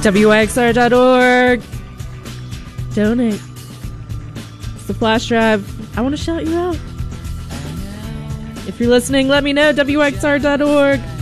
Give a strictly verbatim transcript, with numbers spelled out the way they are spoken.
W Y X R dot org. Donate. It's the flash drive. I want to shout you out. If you're listening, let me know. W Y X R dot org.